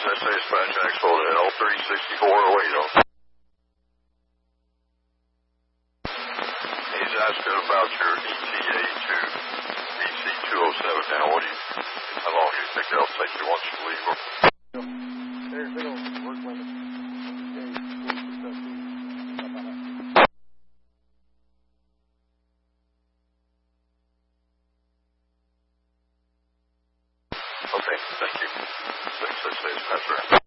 SA Dispatch Axel at L36408. He's asking about your ETA to BC207 now. How long do you think that'll take you once you leave? They don't work limit. Okay, thank you. Thanks, SA Dispatch.